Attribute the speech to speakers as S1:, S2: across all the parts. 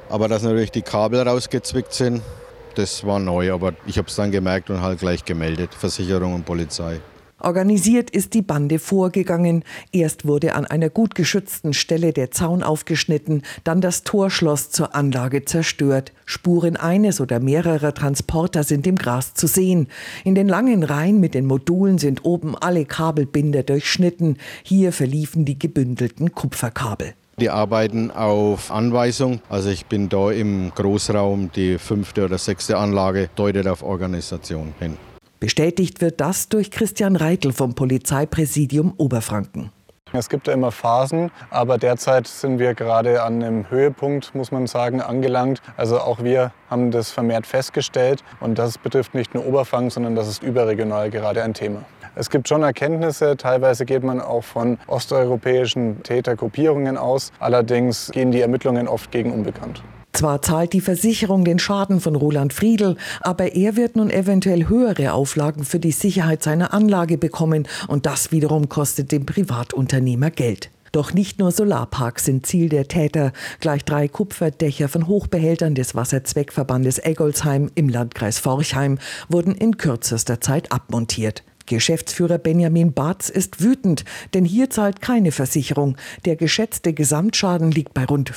S1: Aber dass natürlich die Kabel rausgezwickt sind, das war neu. Aber ich habe es dann gemerkt und halt gleich gemeldet, Versicherung und Polizei.
S2: Organisiert ist die Bande vorgegangen. Erst wurde an einer gut geschützten Stelle der Zaun aufgeschnitten, dann das Torschloss zur Anlage zerstört. Spuren eines oder mehrerer Transporter sind im Gras zu sehen. In den langen Reihen mit den Modulen sind oben alle Kabelbinder durchschnitten. Hier verliefen die gebündelten Kupferkabel.
S1: Die arbeiten auf Anweisung. Also ich bin da im Großraum, die 5. oder 6. Anlage deutet auf Organisation hin.
S2: Bestätigt wird das durch Christian Reitel vom Polizeipräsidium Oberfranken.
S3: Es gibt ja immer Phasen, aber derzeit sind wir gerade an einem Höhepunkt, muss man sagen, angelangt. Also auch wir haben das vermehrt festgestellt und das betrifft nicht nur Oberfranken, sondern das ist überregional gerade ein Thema. Es gibt schon Erkenntnisse, teilweise geht man auch von osteuropäischen Tätergruppierungen aus, allerdings gehen die Ermittlungen oft gegen unbekannt.
S2: Zwar zahlt die Versicherung den Schaden von Roland Friedl, aber er wird nun eventuell höhere Auflagen für die Sicherheit seiner Anlage bekommen und das wiederum kostet dem Privatunternehmer Geld. Doch nicht nur Solarparks sind Ziel der Täter. Gleich 3 Kupferdächer von Hochbehältern des Wasserzweckverbandes Eggolsheim im Landkreis Forchheim wurden in kürzester Zeit abmontiert. Geschäftsführer Benjamin Barz ist wütend, denn hier zahlt keine Versicherung. Der geschätzte Gesamtschaden liegt bei rund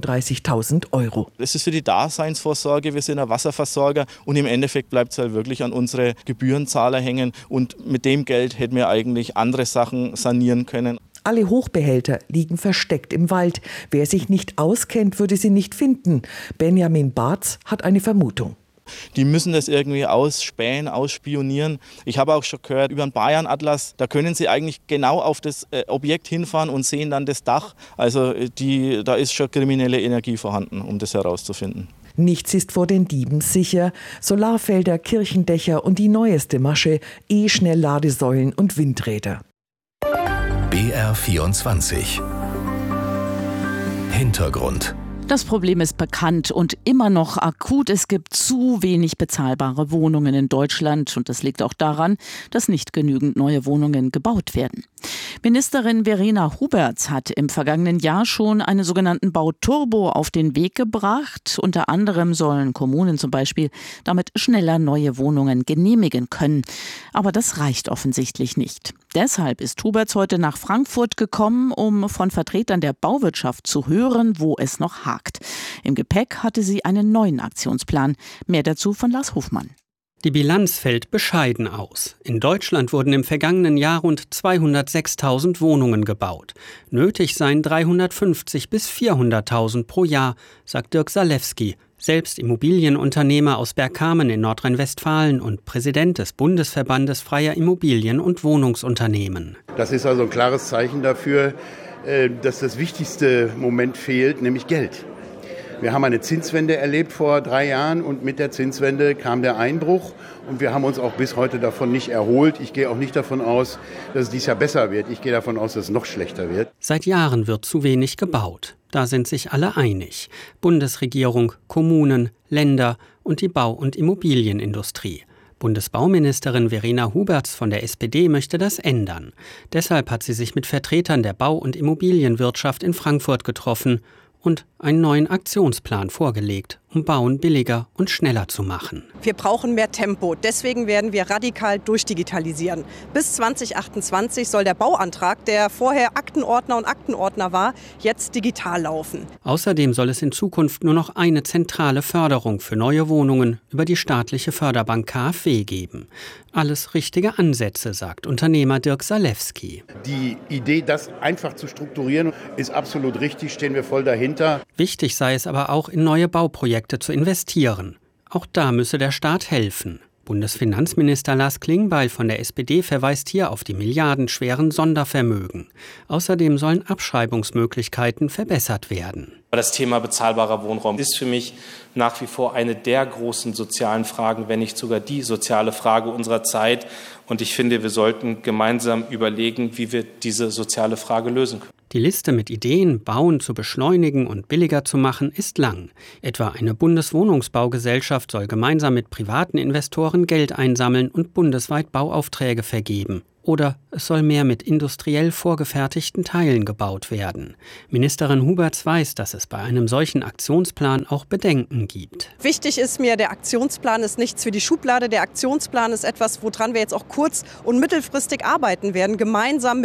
S2: 35.000 €.
S4: Es ist für die Daseinsvorsorge, wir sind ein Wasserversorger und im Endeffekt bleibt es halt wirklich an unsere Gebührenzahler hängen und mit dem Geld hätten wir eigentlich andere Sachen sanieren können.
S2: Alle Hochbehälter liegen versteckt im Wald. Wer sich nicht auskennt, würde sie nicht finden. Benjamin Barz hat eine Vermutung.
S4: Die müssen das irgendwie ausspähen, ausspionieren. Ich habe auch schon gehört, über den Bayern-Atlas, da können Sie eigentlich genau auf das Objekt hinfahren und sehen dann das Dach. Also da ist schon kriminelle Energie vorhanden, um das herauszufinden.
S2: Nichts ist vor den Dieben sicher. Solarfelder, Kirchendächer und die neueste Masche, E-Schnellladesäulen und Windräder.
S5: BR24 Hintergrund.
S6: Das Problem ist bekannt und immer noch akut. Es gibt zu wenig bezahlbare Wohnungen in Deutschland. Und das liegt auch daran, dass nicht genügend neue Wohnungen gebaut werden. Ministerin Verena Huberts hat im vergangenen Jahr schon einen sogenannten Bauturbo auf den Weg gebracht. Unter anderem sollen Kommunen zum Beispiel damit schneller neue Wohnungen genehmigen können. Aber das reicht offensichtlich nicht. Deshalb ist Huberts heute nach Frankfurt gekommen, um von Vertretern der Bauwirtschaft zu hören, wo es noch hakt. Im Gepäck hatte sie einen neuen Aktionsplan. Mehr dazu von Lars Hofmann.
S7: Die Bilanz fällt bescheiden aus. In Deutschland wurden im vergangenen Jahr rund 206.000 Wohnungen gebaut. Nötig seien 350.000 bis 400.000 pro Jahr, sagt Dirk Salewski, selbst Immobilienunternehmer aus Bergkamen in Nordrhein-Westfalen und Präsident des Bundesverbandes freier Immobilien- und Wohnungsunternehmen.
S8: Das ist also ein klares Zeichen dafür, dass das wichtigste Moment fehlt, nämlich Geld. Wir haben eine Zinswende erlebt vor 3 Jahren und mit der Zinswende kam der Einbruch und wir haben uns auch bis heute davon nicht erholt. Ich gehe auch nicht davon aus, dass es dieses Jahr besser wird. Ich gehe davon aus, dass es noch schlechter wird.
S7: Seit Jahren wird zu wenig gebaut. Da sind sich alle einig. Bundesregierung, Kommunen, Länder und die Bau- und Immobilienindustrie. Bundesbauministerin Verena Huberts von der SPD möchte das ändern. Deshalb hat sie sich mit Vertretern der Bau- und Immobilienwirtschaft in Frankfurt getroffen und einen neuen Aktionsplan vorgelegt, um Bauen billiger und schneller zu machen.
S9: Wir brauchen mehr Tempo. Deswegen werden wir radikal durchdigitalisieren. Bis 2028 soll der Bauantrag, der vorher Aktenordner und Aktenordner war, jetzt digital laufen.
S7: Außerdem soll es in Zukunft nur noch eine zentrale Förderung für neue Wohnungen über die staatliche Förderbank KfW geben. Alles richtige Ansätze, sagt Unternehmer Dirk Salewski.
S8: Die Idee, das einfach zu strukturieren, ist absolut richtig, stehen wir voll dahinter.
S7: Wichtig sei es aber auch, in neue Bauprojekte zu investieren. Auch da müsse der Staat helfen. Bundesfinanzminister Lars Klingbeil von der SPD verweist hier auf die milliardenschweren Sondervermögen. Außerdem sollen Abschreibungsmöglichkeiten verbessert werden.
S10: Das Thema bezahlbarer Wohnraum ist für mich nach wie vor eine der großen sozialen Fragen, wenn nicht sogar die soziale Frage unserer Zeit. Und ich finde, wir sollten gemeinsam überlegen, wie wir diese soziale Frage lösen können.
S7: Die Liste mit Ideen, Bauen zu beschleunigen und billiger zu machen, ist lang. Etwa eine Bundeswohnungsbaugesellschaft soll gemeinsam mit privaten Investoren Geld einsammeln und bundesweit Bauaufträge vergeben. Oder es soll mehr mit industriell vorgefertigten Teilen gebaut werden. Ministerin Huberts weiß, dass es bei einem solchen Aktionsplan auch Bedenken gibt.
S9: Wichtig ist mir, der Aktionsplan ist nichts für die Schublade. Der Aktionsplan ist etwas, woran wir jetzt auch kurz- und mittelfristig arbeiten werden, gemeinsam